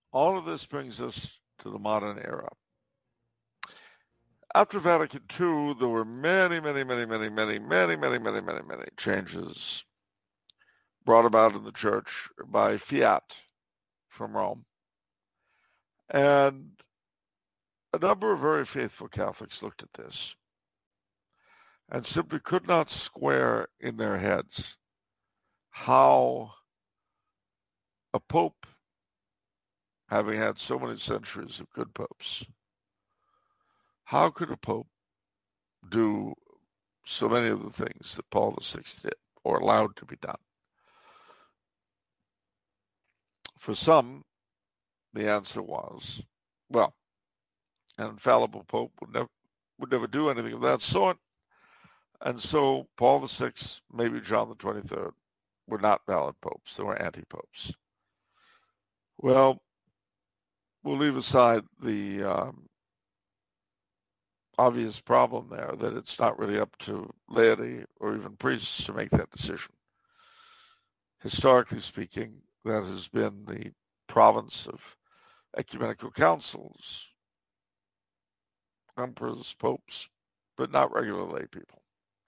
All of this brings us to the modern era. After Vatican II, there were many changes brought about in the church by fiat from Rome. And a number of very faithful Catholics looked at this and simply could not square in their heads how a pope, having had so many centuries of good popes, how could a pope do so many of the things that Paul VI did or allowed to be done? For some, the answer was, well, an infallible pope would never do anything of that sort. And so Paul VI, maybe John the 23rd, were not valid popes. They were anti-popes. Well, we'll leave aside the obvious problem there that it's not really up to laity or even priests to make that decision. Historically speaking, that has been the province of ecumenical councils, emperors, popes, but not regular lay people.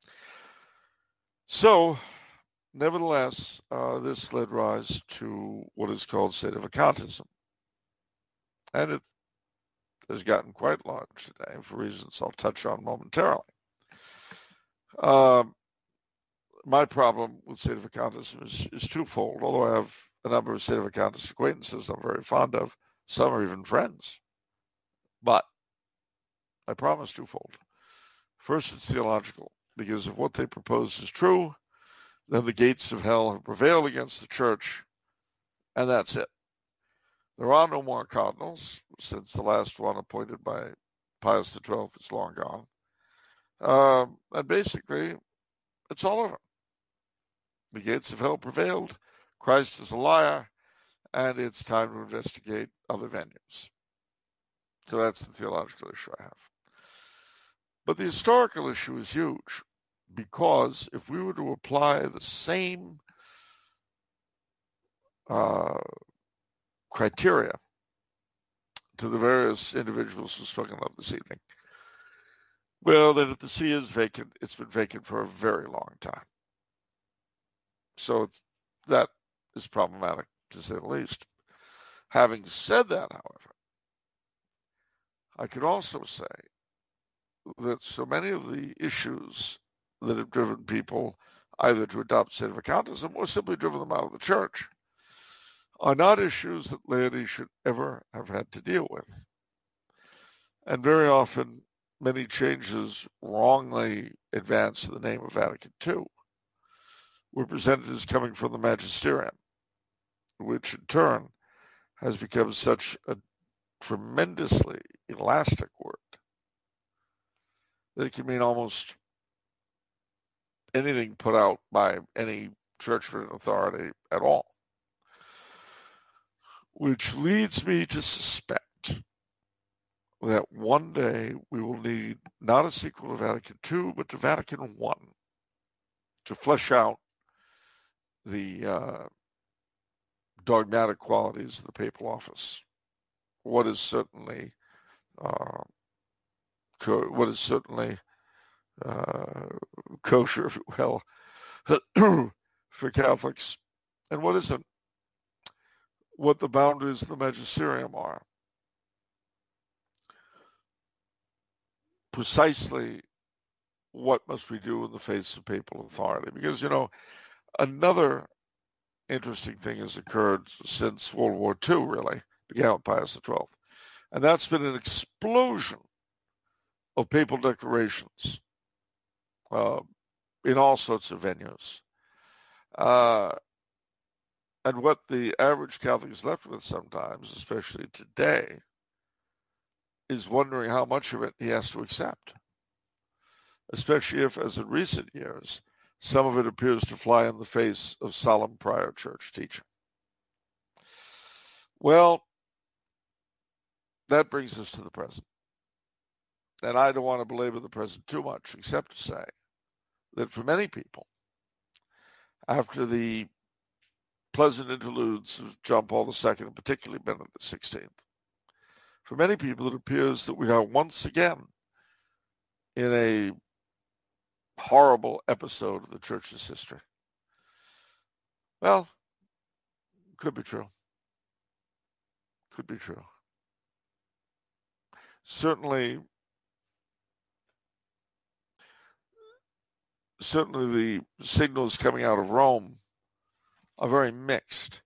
So, nevertheless, this led rise to what is called sedevacantism. And it has gotten quite large today for reasons I'll touch on momentarily. My problem with sedevacantism is twofold, although I have a number of sedevacantist acquaintances I'm very fond of. Some are even friends. But my problem is twofold. First, it's theological, because if what they propose is true, then the gates of hell have prevailed against the church, and that's it. There are no more cardinals, since the last one appointed by Pius XII is long gone. And basically, it's all over. The gates of hell prevailed, Christ is a liar, and it's time to investigate other venues. So that's the theological issue I have. But the historical issue is huge, because if we were to apply the same criteria to the various individuals who've spoken of this evening, well, then if the see is vacant, it's been vacant for a very long time. So that is problematic, to say the least. Having said that, however, I could also say that so many of the issues that have driven people either to adopt sedevacantism or simply driven them out of the church are not issues that laity should ever have had to deal with. And very often, many changes wrongly advanced in the name of Vatican II were presented as coming from the magisterium, which in turn has become such a tremendously elastic word that it can mean almost anything put out by any churchman authority at all. Which leads me to suspect that one day we will need not a sequel to Vatican II, but to Vatican I to flesh out the dogmatic qualities of the papal office. What is certainly kosher, if you will, for Catholics, and what isn't. What the boundaries of the magisterium are. Precisely what must we do in the face of papal authority? Because, another interesting thing has occurred since World War II, really, began with Pius XII. And that's been an explosion of papal declarations in all sorts of venues. And what the average Catholic is left with sometimes, especially today, is wondering how much of it he has to accept, especially if, as in recent years, some of it appears to fly in the face of solemn prior church teaching. Well, that brings us to the present. And I don't want to belabor the present too much, except to say that for many people, after the pleasant interludes of John Paul II, and particularly Benedict XVI. For many people, it appears that we are once again in a horrible episode of the Church's history. Well, could be true. Could be true. Certainly the signals coming out of Rome are very mixed.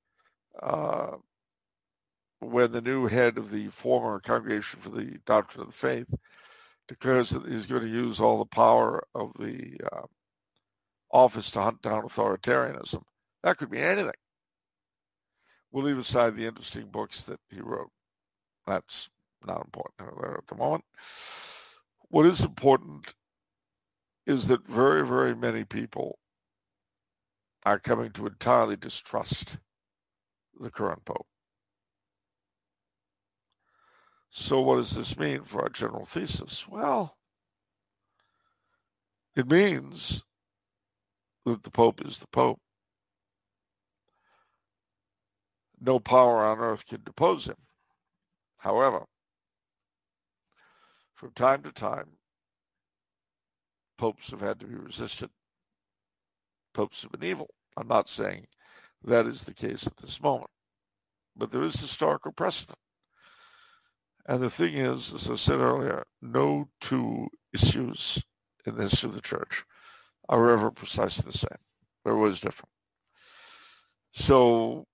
When the new head of the former Congregation for the Doctrine of the Faith declares that he's going to use all the power of the office to hunt down authoritarianism, that could be anything. We'll leave aside the interesting books that he wrote. That's not important at the moment. What is important is that very, very many people are coming to entirely distrust the current Pope. So what does this mean for our general thesis? Well, it means that the Pope is the Pope. No power on earth can depose him. However, from time to time, popes have had to be resisted. Popes have been evil. I'm not saying that is the case at this moment, but there is historical precedent. And the thing is, as I said earlier, no two issues in the history of the Church are ever precisely the same. They're always different. So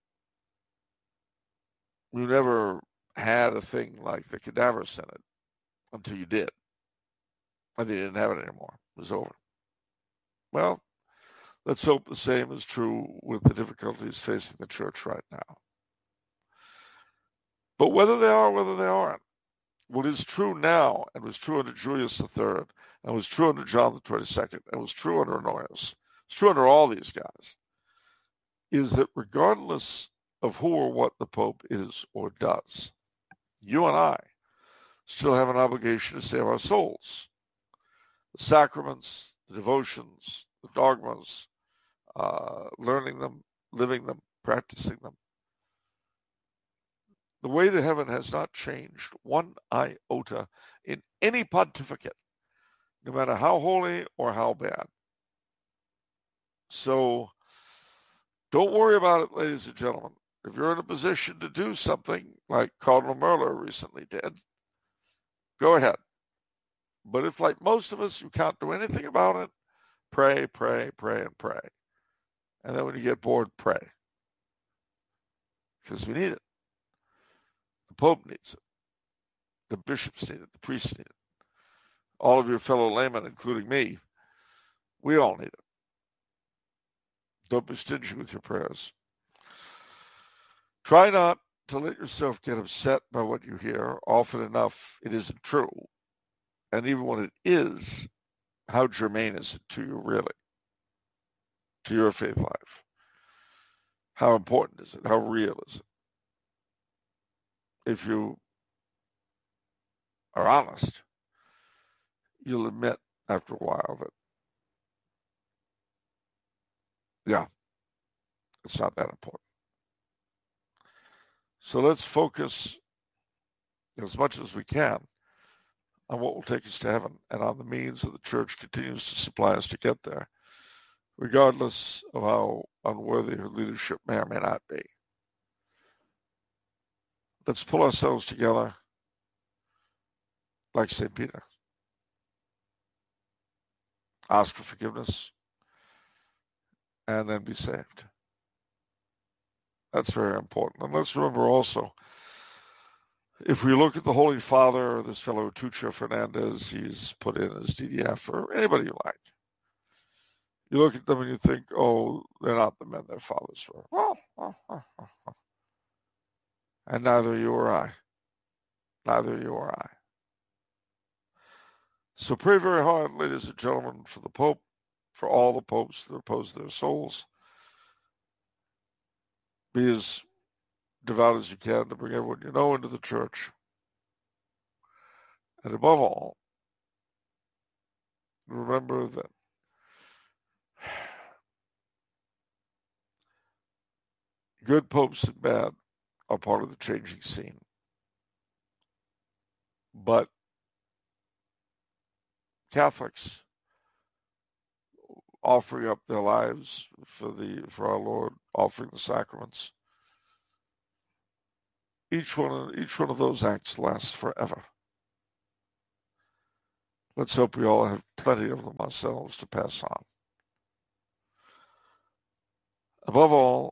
we never had a thing like the Cadaver Synod until you did. And they didn't have it anymore. It was over. Well, let's hope the same is true with the difficulties facing the Church right now. But whether they are, whether they aren't, what is true now, and was true under Julius III, and was true under John the 22nd, and was true under Honorius, it's true under all these guys, is that regardless of who or what the Pope is or does, you and I still have an obligation to save our souls. The sacraments, the devotions, the dogmas, learning them, living them, practicing them. The way to heaven has not changed one iota in any pontificate, no matter how holy or how bad. So don't worry about it, ladies and gentlemen. If you're in a position to do something like Cardinal Merler recently did, go ahead. But if, like most of us, you can't do anything about it, pray, pray, pray, and pray. And then when you get bored, pray. Because we need it. The Pope needs it. The bishops need it. The priests need it. All of your fellow laymen, including me, we all need it. Don't be stingy with your prayers. Try not to let yourself get upset by what you hear. Often enough, it isn't true. And even when it is, how germane is it to you, really? To your faith life? How important is it? How real is it? If you are honest, you'll admit after a while that, yeah, it's not that important. So let's focus as much as we can on what will take us to heaven and on the means that the Church continues to supply us to get there, regardless of how unworthy her leadership may or may not be. Let's pull ourselves together like St. Peter. Ask for forgiveness and then be saved. That's very important. And let's remember also, if we look at the Holy Father, or this fellow Tuccio Fernandez, he's put in as DDF, or anybody you like, you look at them and you think, oh, they're not the men their fathers were. And neither you or I. Neither you or I. So pray very hard, ladies and gentlemen, for the Pope, for all the popes that oppose their souls. Be as devout as you can to bring everyone you know into the Church. And above all, remember that Good popes and bad are part of the changing scene. But Catholics offering up their lives for our Lord, offering the sacraments, each one of those acts lasts forever. Let's hope we all have plenty of them ourselves to pass on. Above all,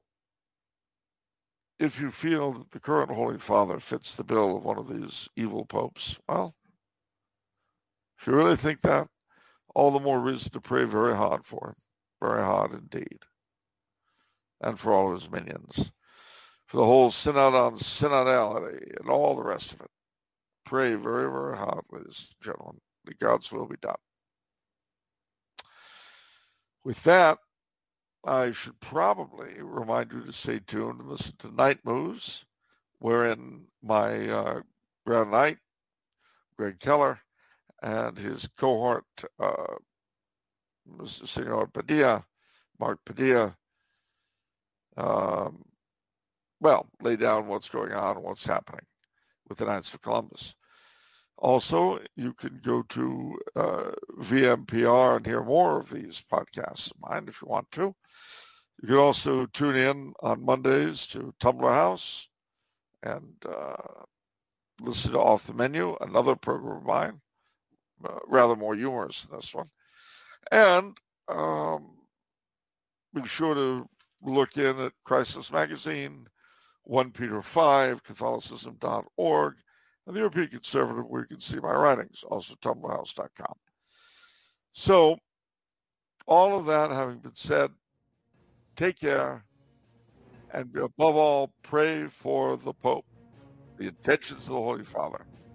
if you feel that the current Holy Father fits the bill of one of these evil popes, well, if you really think that, all the more reason to pray very hard for him, very hard indeed, and for all of his minions, for the whole synod on synodality and all the rest of it. Pray very, very hard, ladies and gentlemen, that God's will be done. With that, I should probably remind you to stay tuned and listen to Night Moves, wherein my Grand Knight, Greg Keller, and his cohort, Mr. Senor Padilla, Mark Padilla, lay down what's going on and what's happening with the Knights of Columbus. Also, you can go to VMPR and hear more of these podcasts of mine if you want to. You can also tune in on Mondays to Tumbler House and listen to Off the Menu, another program of mine, rather more humorous than this one. And be sure to look in at Crisis Magazine, 1 Peter 5, Catholicism.org, and the European Conservative, where you can see my writings, also tumblerhouse.com. So, all of that having been said, take care, and above all, pray for the Pope, the intentions of the Holy Father.